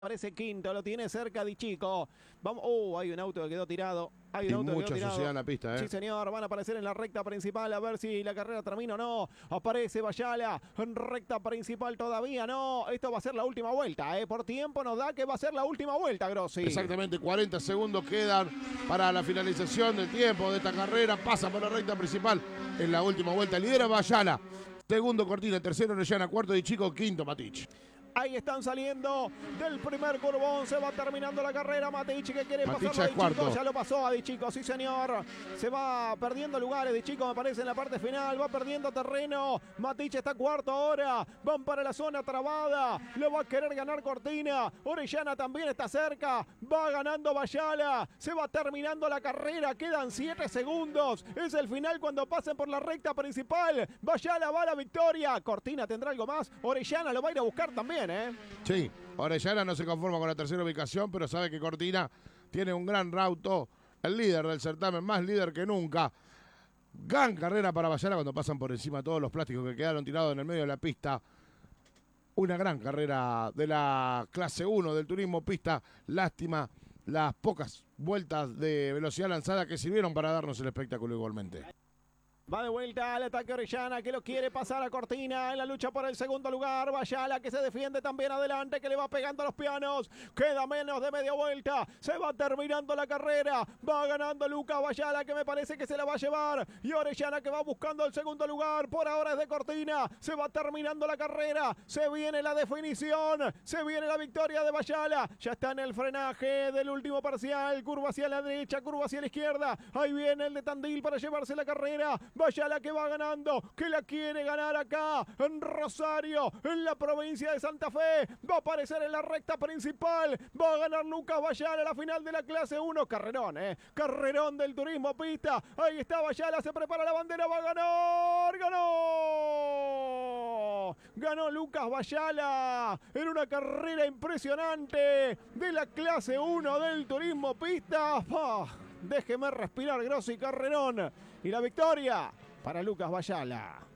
Parece quinto, lo tiene cerca Di Chico. Vamos, hay un auto que quedó tirado. Hay un Y auto que mucha quedó tirado. sociedad en la pista, Sí, señor, van a aparecer en la recta principal a ver si la carrera termina o no. Aparece Bayala en recta principal todavía, no. Esto va a ser la última vuelta, Por tiempo nos da que va a ser la última vuelta, Grossi. Exactamente, 40 segundos quedan para la finalización del tiempo de esta carrera. Pasa por la recta principal en la última vuelta. Lidera Bayala. Segundo Cortina, tercero Orellana, cuarto Di Chico, quinto Matich. Ahí están saliendo del primer curvón. Se va terminando la carrera. Matich que quiere pasarlo a Di Chico. Ya lo pasó a Di Chico, sí señor. Se va perdiendo lugares. Di Chico me parece en la parte final. Va perdiendo terreno. Matich está cuarto ahora. Van para la zona trabada. Lo va a querer ganar Cortina. Orellana también está cerca. Va ganando Bayala. Se va terminando la carrera. Quedan 7 segundos. Es el final cuando pasen por la recta principal. Bayala va a la victoria. Cortina tendrá algo más. Orellana lo va a ir a buscar también. Sí, Orellana no se conforma con la tercera ubicación, pero sabe que Cortina tiene un gran rauto, el líder del certamen, más líder que nunca. Gran carrera para Bayala cuando pasan por encima todos los plásticos que quedaron tirados en el medio de la pista. Una gran carrera de la clase 1 del turismo pista. Lástima las pocas vueltas de velocidad lanzada que sirvieron para darnos el espectáculo igualmente. Va de vuelta al ataque Orellana, que lo quiere pasar a Cortina en la lucha por el segundo lugar. Bayala que se defiende también adelante, que le va pegando a los pianos. Queda menos de media vuelta. Se va terminando la carrera. Va ganando Lucas Bayala, que me parece que se la va a llevar. Y Orellana que va buscando el segundo lugar. Por ahora es de Cortina. Se va terminando la carrera. Se viene la definición. Se viene la victoria de Bayala. Ya está en el frenaje del último parcial. Curva hacia la derecha, curva hacia la izquierda. Ahí viene el de Tandil para llevarse la carrera. Bayala que va ganando, que la quiere ganar acá en Rosario, en la provincia de Santa Fe. Va a aparecer en la recta principal. Va a ganar Lucas Bayala la final de la clase 1. Carrerón, carrerón del turismo pista. Ahí está Bayala, se prepara la bandera, va a ganar. ¡Ganó! Ganó Lucas Bayala en una carrera impresionante de la clase 1 del turismo pista. Déjeme respirar, Grossi, carrerón. Y la victoria para Lucas Bayala.